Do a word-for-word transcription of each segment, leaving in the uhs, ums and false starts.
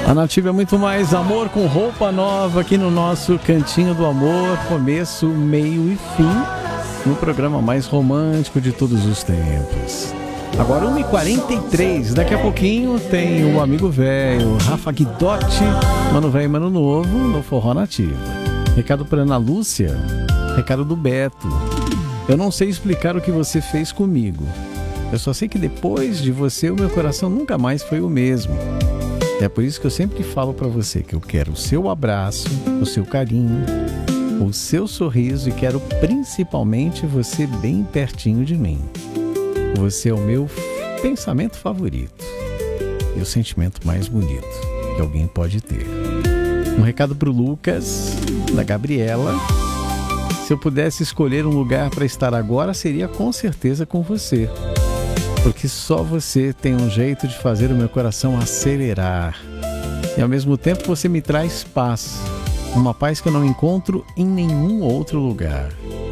A Nativa é muito mais amor com roupa nova aqui no nosso Cantinho do Amor, começo, meio e fim, no programa mais romântico de todos os tempos. Agora uma e quarenta e três, daqui a pouquinho tem o amigo velho, Rafa Guidotti, Mano Velho e Mano Novo, no Forró Nativa. Recado para Ana Lúcia, recado do Beto. Eu não sei explicar o que você fez comigo. Eu só sei que depois de você o meu coração nunca mais foi o mesmo. É por isso que eu sempre falo para você que eu quero o seu abraço, o seu carinho, o seu sorriso e quero principalmente você bem pertinho de mim. Você é o meu pensamento favorito e o sentimento mais bonito que alguém pode ter. Um recado pro Lucas, da Gabriela. Se eu pudesse escolher um lugar para estar agora, seria com certeza com você. Porque só você tem um jeito de fazer o meu coração acelerar. E ao mesmo tempo você me traz paz. Uma paz que eu não encontro em nenhum outro lugar.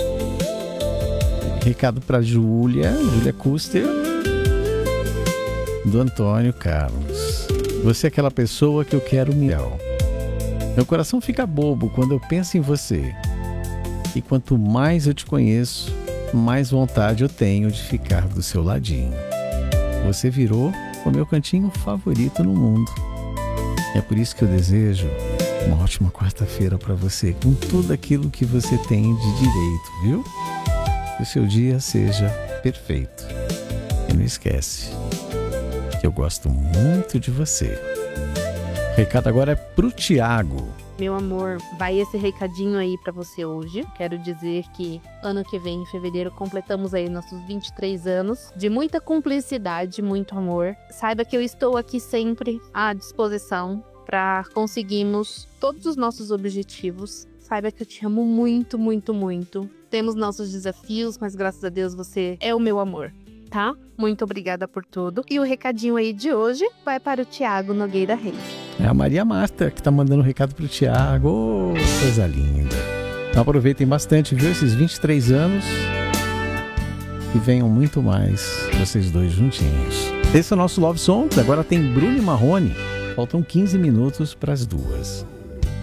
Recado para Júlia, Júlia Custer, do Antônio Carlos. Você é aquela pessoa que eu quero milhão. Meu coração fica bobo quando eu penso em você. E quanto mais eu te conheço, mais vontade eu tenho de ficar do seu ladinho. Você virou o meu cantinho favorito no mundo. É por isso que eu desejo uma ótima quarta-feira para você, com tudo aquilo que você tem de direito, viu? Que o seu dia seja perfeito. E não esquece que eu gosto muito de você. O recado agora é pro Tiago. Meu amor, vai esse recadinho aí pra você hoje. Quero dizer que ano que vem, em fevereiro, completamos aí nossos vinte e três anos de muita cumplicidade, muito amor. Saiba que eu estou aqui sempre à disposição para conseguirmos todos os nossos objetivos. Saiba que eu te amo muito, muito, muito. Temos nossos desafios, mas graças a Deus você é o meu amor, tá? Muito obrigada por tudo. E o recadinho aí de hoje vai para o Tiago Nogueira Reis. É a Maria Marta que tá mandando um recado pro Tiago. Oh, coisa linda. Então aproveitem bastante, viu? Esses vinte e três anos. E venham muito mais vocês dois juntinhos. Esse é o nosso Love Songs. Agora tem Bruno e Marrone. Faltam quinze minutos para as duas.